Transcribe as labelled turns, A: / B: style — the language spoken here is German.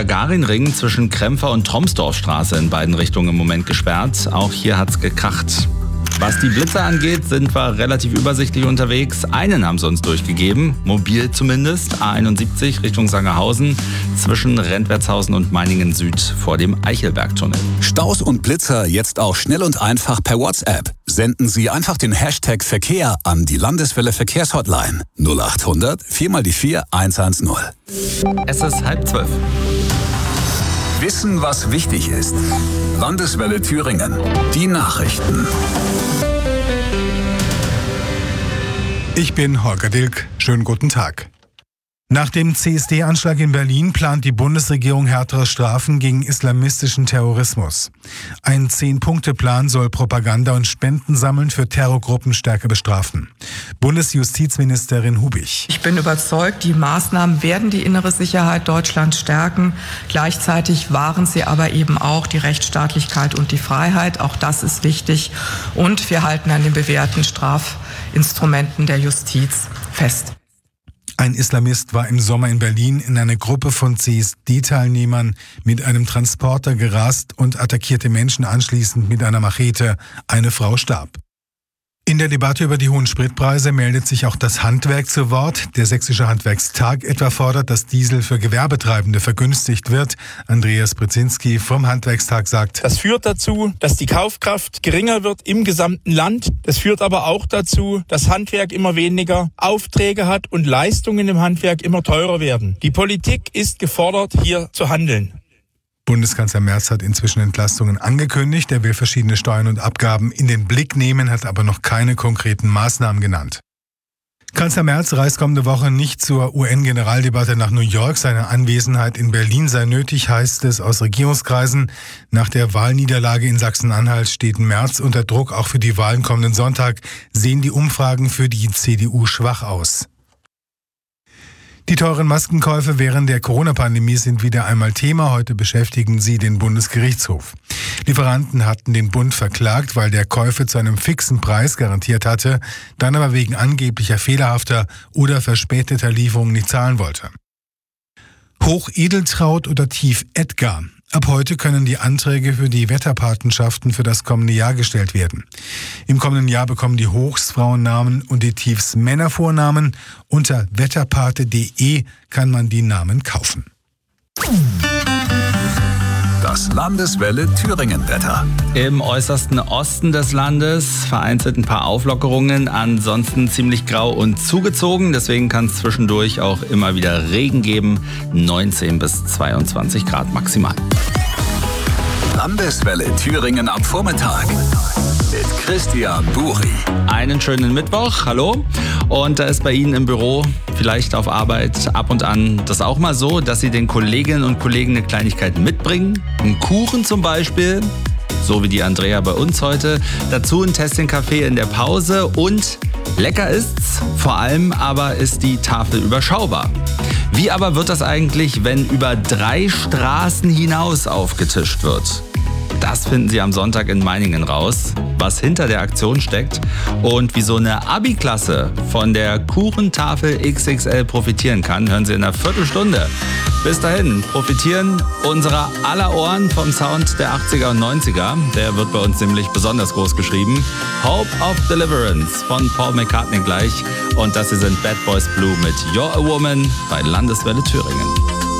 A: Gagarin-Ring zwischen Krempfer und Tromsdorfstraße in beiden Richtungen im Moment gesperrt. Auch hier hat's gekracht. Was die Blitze angeht, sind wir relativ übersichtlich unterwegs. Einen haben sie uns durchgegeben, mobil zumindest, A71 Richtung Sangerhausen zwischen Rentwertshausen und Meiningen Süd vor dem Eichelbergtunnel.
B: Staus und Blitzer jetzt auch schnell und einfach per WhatsApp. Senden Sie einfach den Hashtag Verkehr an die Landeswelle Verkehrshotline 0800 4x4 110.
A: Es ist 11:30.
B: Wissen, was wichtig ist. Landeswelle Thüringen. Die Nachrichten.
C: Ich bin Holger Dilk. Schönen guten Tag. Nach dem CSD-Anschlag in Berlin plant die Bundesregierung härtere Strafen gegen islamistischen Terrorismus. Ein 10-Punkte-Plan soll Propaganda und Spenden sammeln für Terrorgruppen stärker bestrafen. Bundesjustizministerin Hubich.
D: Ich bin überzeugt, die Maßnahmen werden die innere Sicherheit Deutschlands stärken. Gleichzeitig wahren sie aber eben auch die Rechtsstaatlichkeit und die Freiheit. Auch das ist wichtig. Und wir halten an den bewährten Strafinstrumenten der Justiz fest.
C: Ein Islamist war im Sommer in Berlin in eine Gruppe von CSD-Teilnehmern mit einem Transporter gerast und attackierte Menschen anschließend mit einer Machete. Eine Frau starb. In der Debatte über die hohen Spritpreise meldet sich auch das Handwerk zu Wort. Der Sächsische Handwerkstag etwa fordert, dass Diesel für Gewerbetreibende vergünstigt wird. Andreas Brzezinski vom Handwerkstag sagt:
E: Das führt dazu, dass die Kaufkraft geringer wird im gesamten Land. Das führt aber auch dazu, dass Handwerk immer weniger Aufträge hat und Leistungen im Handwerk immer teurer werden. Die Politik ist gefordert, hier zu handeln.
C: Bundeskanzler Merz hat inzwischen Entlastungen angekündigt. Er will verschiedene Steuern und Abgaben in den Blick nehmen, hat aber noch keine konkreten Maßnahmen genannt. Kanzler Merz reist kommende Woche nicht zur UN-Generaldebatte nach New York. Seine Anwesenheit in Berlin sei nötig, heißt es aus Regierungskreisen. Nach der Wahlniederlage in Sachsen-Anhalt steht Merz unter Druck. Auch für die Wahlen kommenden Sonntag sehen die Umfragen für die CDU schwach aus. Die teuren Maskenkäufe während der Corona-Pandemie sind wieder einmal Thema. Heute beschäftigen sie den Bundesgerichtshof. Lieferanten hatten den Bund verklagt, weil der Käufer zu einem fixen Preis garantiert hatte, dann aber wegen angeblicher fehlerhafter oder verspäteter Lieferungen nicht zahlen wollte. Hoch Edeltraud oder Tief Edgar. Ab heute können die Anträge für die Wetterpatenschaften für das kommende Jahr gestellt werden. Im kommenden Jahr bekommen die Hochs Frauennamen und die Tiefs Männervornamen. Unter wetterpate.de kann man die Namen kaufen.
B: Das Landeswelle Thüringen-Wetter.
A: Im äußersten Osten des Landes vereinzelt ein paar Auflockerungen, ansonsten ziemlich grau und zugezogen. Deswegen kann es zwischendurch auch immer wieder Regen geben. 19 bis 22 Grad maximal.
B: Landeswelle Thüringen am Vormittag mit Christian Buri.
A: Einen schönen Mittwoch, hallo. Und da ist bei Ihnen im Büro, vielleicht auf Arbeit, ab und an das auch mal so, dass Sie den Kolleginnen und Kollegen eine Kleinigkeit mitbringen. Einen Kuchen zum Beispiel, so wie die Andrea bei uns heute. Dazu ein Tässchen Kaffee in der Pause und lecker ist's. Vor allem aber ist die Tafel überschaubar. Wie aber wird das eigentlich, wenn über 3 Straßen hinaus aufgetischt wird? Das finden Sie am Sonntag in Meiningen raus, was hinter der Aktion steckt und wie so eine Abi-Klasse von der Kuchentafel XXL profitieren kann, hören Sie in einer Viertelstunde. Bis dahin profitieren unserer aller Ohren vom Sound der 80er und 90er. Der wird bei uns nämlich besonders groß geschrieben. Hope of Deliverance von Paul McCartney gleich. Und das hier sind Bad Boys Blue mit You're a Woman bei Landeswelle Thüringen.